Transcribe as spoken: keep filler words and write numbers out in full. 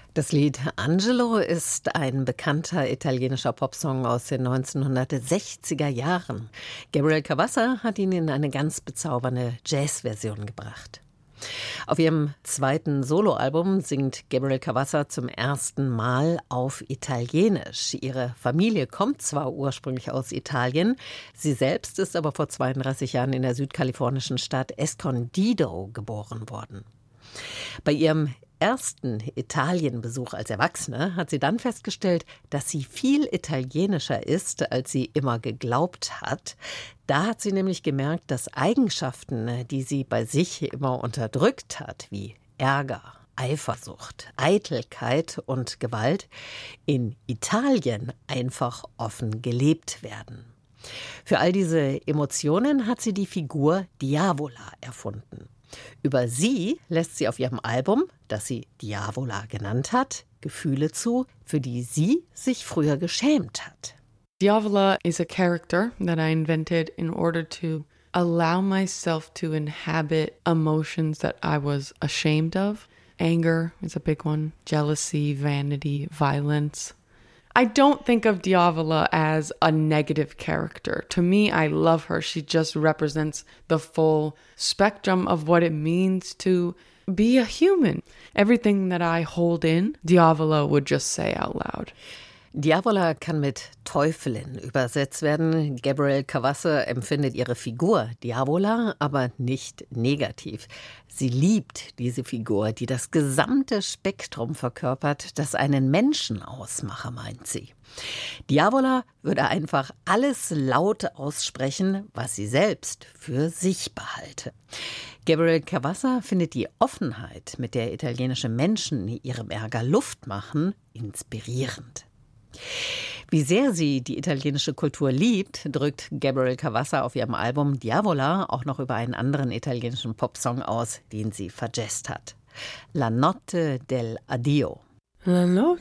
Das Lied Angelo ist ein bekannter italienischer Popsong aus den neunzehnhundertsechziger Jahren. Gabriel Cavazza hat ihn in eine ganz bezaubernde Jazzversion gebracht. Auf ihrem zweiten Soloalbum singt Gabriel Cavazza zum ersten Mal auf Italienisch. Ihre Familie kommt zwar ursprünglich aus Italien, sie selbst ist aber vor zweiunddreißig Jahren in der südkalifornischen Stadt Escondido geboren worden. Bei ihrem ersten Italienbesuch als Erwachsene hat sie dann festgestellt, dass sie viel italienischer ist, als sie immer geglaubt hat. Da hat sie nämlich gemerkt, dass Eigenschaften, die sie bei sich immer unterdrückt hat, wie Ärger, Eifersucht, Eitelkeit und Gewalt, in Italien einfach offen gelebt werden. Für all diese Emotionen hat sie die Figur Diavola erfunden. Über sie lässt sie auf ihrem Album, das sie Diavola genannt hat, Gefühle zu, für die sie sich früher geschämt hat. Diavola is a character that I invented in order to allow myself to inhabit emotions that I was ashamed of. Anger is a big one, jealousy, vanity, violence. I don't think of Diavola as a negative character. To me, I love her. She just represents the full spectrum of what it means to be a human. Everything that I hold in, Diavola would just say out loud. Diavola kann mit Teufelin übersetzt werden. Gabriel Cavazza empfindet ihre Figur Diavola aber nicht negativ. Sie liebt diese Figur, die das gesamte Spektrum verkörpert, das einen Menschen ausmache, meint sie. Diavola würde einfach alles laut aussprechen, was sie selbst für sich behalte. Gabriel Cavazza findet die Offenheit, mit der italienische Menschen ihrem Ärger Luft machen, inspirierend. Wie sehr sie die italienische Kultur liebt, drückt Gabriel Cavazza auf ihrem Album Diavola auch noch über einen anderen italienischen Popsong aus, den sie verjazzt hat. La notte dell'addio. La notte